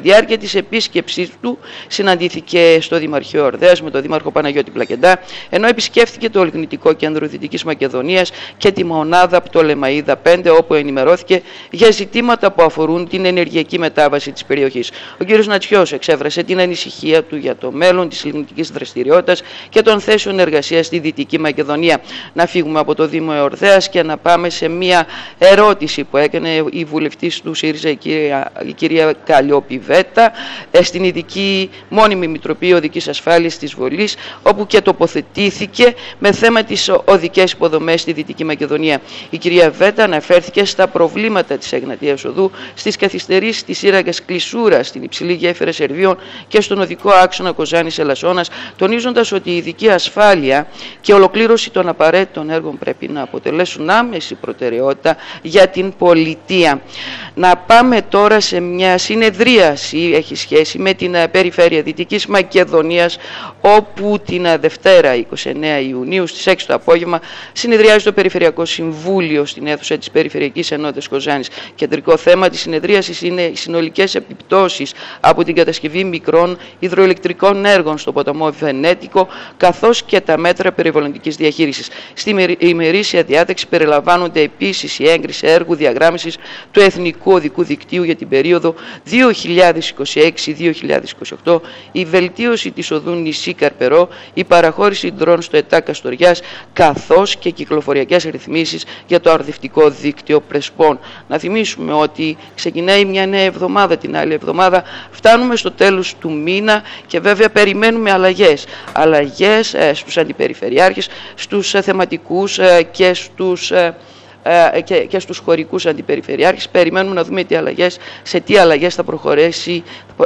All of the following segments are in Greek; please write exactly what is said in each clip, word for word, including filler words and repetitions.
διάρκεια της επίσκεψής του συναντήθηκε στο Δημαρχείο Ορδέας με τον Δήμαρχο Παναγιώτη Πλακεντά, ενώ επισκέφθηκε το Ολιγνητικό Κέντρο Δυτικής Μακεδονίας και τη Μονάδα Πτολεμαΐδα πέντε, όπου ενημερώθηκε για ζητήματα που αφορούν την ενεργειακή μετάβαση της περιοχής. Ο κ. Νατσιός εξέφρασε την ανησυχία του για το μέλλον της λιγνητικής δραστηριότητας και των θέσεων εργασίας στη Δυτική Μακεδονία. Να φύγουμε από το Δήμο Ορδέας και να πάμε σε μια ερώτηση που έκανε η βουλευτής του ΣΥΡΙΖΑ, η κυρία, η κυρία Καλλιόπη Βέτα, στην Ειδική Μόνιμη Μητροπή Οδικής Ασφάλειας της Βολής, όπου και τοποθετήθηκε με θέμα τις οδικές υποδομές στη Δυτική Μακεδονία. Η κυρία Βέτα αναφέρθηκε στα προβλήματα της Εγνατίας Οδού, στις καθυστερήσεις της σύραγγας Κλεισούρα στην υψηλή γέφυρα Σερβίων και στον οδικό άξονα Κοζάνης Ελασσόνας, τονίζοντας ότι η ειδική ασφάλεια και ολοκλήρωση των απαραίτητων έργων πρέπει να αποτελέσουν άμεση προτεραιότητα για την πολιτεία. Να πάμε τώρα σε μια συνεδρίαση, έχει σχέση με την Περιφέρεια Δυτικής Μακεδονίας, όπου την Δευτέρα εικοστή ενάτη Ιουνίου στις έξι το απόγευμα συνεδριάζει το Περιφερειακό Συμβούλιο στην αίθουσα της Περιφερειακής Ενότητας Κοζάνης. Κεντρικό θέμα της συνεδρίασης είναι οι συνολικές επιπτώσεις από την κατασκευή μικρών υδροηλεκτρικών έργων στο ποταμό Βενέτικο, καθώς και τα μέτρα περιβαλλοντικής διαχείρισης. Στη ημερήσια διάταξη περιλαμβάνονται επίσης η έγκριση έργου διαγράμμισης του Εθνικού Οδικού Δικτύου για την περίοδο δύο χιλιάδες είκοσι έξι με δύο χιλιάδες είκοσι οκτώ, η βελτίωση της οδού νησί Καρπερό, η παραχώρηση ντρόν στο ΕΤΑ Καστοριάς, καθώς και κυκλοφοριακές ρυθμίσεις για το αρδευτικό δίκτυο Πρεσπών. Να θυμίσουμε ότι ξεκινάει μια νέα εβδομάδα, την άλλη εβδομάδα φτάνουμε στο τέλος του μήνα και βέβαια περιμένουμε αλλαγές. Αλλαγές ε, στους αντιπεριφερειάρχες, στους ε, θεματικούς ε, και στους... Ε, Και, και στους χωρικούς αντιπεριφερειάρχες. Περιμένουμε να δούμε τι αλλαγές, σε τι αλλαγές θα προχωρήσει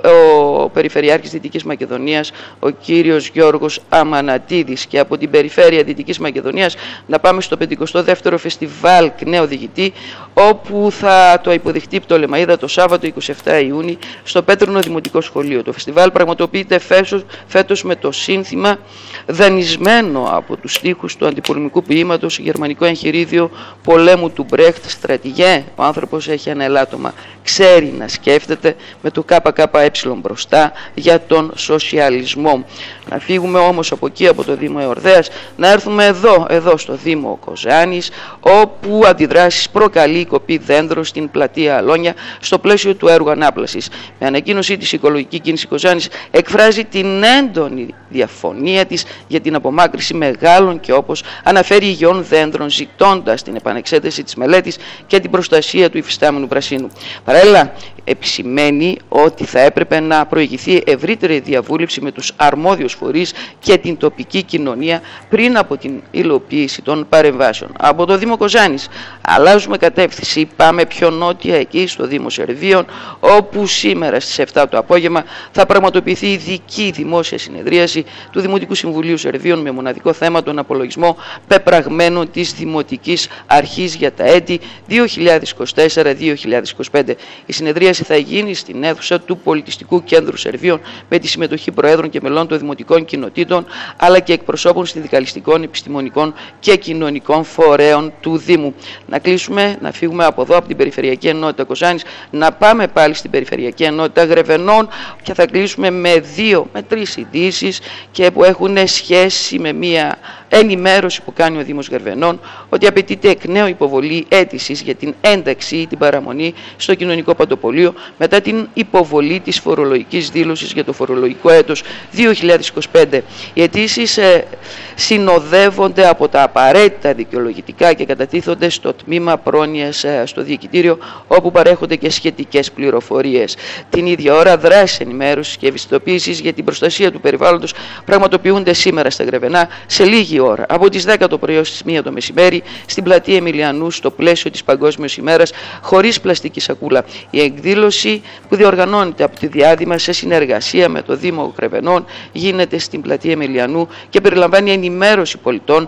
ο Περιφερειάρχης Δυτικής Μακεδονίας, ο κύριος Γιώργος Αμανατίδης. Και από την Περιφέρεια Δυτικής Μακεδονίας να πάμε στο πενηκοστό δεύτερο Φεστιβάλ Νέο Διηγητή, όπου θα το υποδεχτεί η Πτολεμαΐδα το Σάββατο εικοστή εβδόμη Ιούνιου στο Πέτρινο Δημοτικό Σχολείο. Το φεστιβάλ πραγματοποιείται φέτος με το σύνθημα, δανεισμένο από τους στίχους του αντιπολεμικού ποίηματος γερμανικό εγχειρίδιο πολέμου του Μπρέχτ, στρατηγέ, ο άνθρωπος έχει ένα ελάττωμα, ξέρει να σκέφτεται, με το ΚΚΕ μπροστά, για τον σοσιαλισμό. Να φύγουμε όμως από εκεί, από το Δήμο Εορδέας, να έρθουμε εδώ, εδώ στο Δήμο Κοζάνης, όπου αντιδράσεις προκαλεί η κοπή δέντρων στην πλατεία Αλόνια στο πλαίσιο του έργου ανάπλασης. Με ανακοίνωσή της, η Οικολογική Κίνηση Κοζάνης εκφράζει την έντονη διαφωνία της για την απομάκρυνση μεγάλων και, όπως αναφέρει, υγιών δέντρων, ζητώντας την επανεξέταση της μελέτης και την προστασία του υφιστάμενου πρασίνου. Παράλληλα, επισημαίνει ότι θα έπρεπε να προηγηθεί ευρύτερη διαβούλευση με τους αρμόδιους φορείς και την τοπική κοινωνία πριν από την υλοποίηση των παρεμβάσεων. Από το Δήμο Κοζάνης αλλάζουμε κατεύθυνση, πάμε πιο νότια, εκεί στο Δήμο Σερβίων, όπου σήμερα στις επτά το απόγευμα θα πραγματοποιηθεί ειδική δημόσια συνεδρίαση του Δημοτικού Συμβουλίου Σερβίων με μοναδικό θέμα τον απολογισμό πεπραγμένων της Δημοτικής Αρχής για τα έτη δύο χιλιάδες είκοσι τέσσερα με δύο χιλιάδες είκοσι πέντε. Η συνεδρίαση θα γίνει στην αίθουσα του Πολιτιστικού Κέντρου Σερβίων με τη συμμετοχή προέδρων και μελών των δημοτικών κοινοτήτων, αλλά και εκπροσώπων συνδικαλιστικών, επιστημονικών και κοινωνικών φορέων του Δήμου. Να κλείσουμε, να φύγουμε από εδώ, από την Περιφερειακή Ενότητα Κοζάνης, να πάμε πάλι στην Περιφερειακή Ενότητα Γρεβενών και θα κλείσουμε με δύο, με τρεις ειδήσεις και που έχουν σχέση με μία ενημέρωση που κάνει ο Δήμος Γρεβενών, ότι απαιτείται εκ νέου υποβολή αίτησης για την ένταξη ή την παραμονή στο κοινωνικό παντοπολείο μετά την υποβολή της φορολογικής δήλωσης για το φορολογικό έτος δύο χιλιάδες είκοσι πέντε. Οι αιτήσεις ε, συνοδεύονται από τα απαραίτητα δικαιολογητικά και κατατίθονται στο τμήμα πρόνοιας ε, στο Διοικητήριο, όπου παρέχονται και σχετικές πληροφορίες. Την ίδια ώρα, δράσεις ενημέρωσης και ευαισθητοποίησης για την προστασία του περιβάλλοντος πραγματοποιούνται σήμερα στα Γρεβενά σε λίγη ώρα, από τις δέκα το πρωί στις μία το μεσημέρι, στην πλατεία Εμιλιανού, στο πλαίσιο της Παγκόσμιας ημέρας χωρίς πλαστική σακούλα. Η εκδήλωση, που διοργανώνεται από τη Διάδημα σε συνεργασία με το Δήμο Γρεβενών, γίνεται στην πλατεία Εμιλιανού και περιλαμβάνει ενημέρωση πολιτών,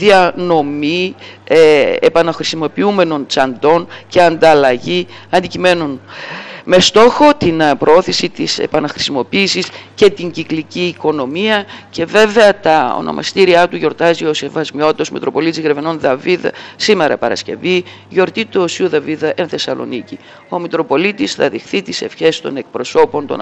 διανομή ε, επαναχρησιμοποιούμενων τσαντών και ανταλλαγή αντικειμένων, με στόχο την προώθηση της επαναχρησιμοποίησης και την κυκλική οικονομία. Και βέβαια τα ονομαστήριά του γιορτάζει ο Σεβασμιότος Μητροπολίτης Γρεβενών Δαβίδ σήμερα Παρασκευή, γιορτή του Οσίου Δαβίδα εν Θεσσαλονίκη. Ο Μητροπολίτης θα δεχθεί τις ευχές των εκπροσώπων των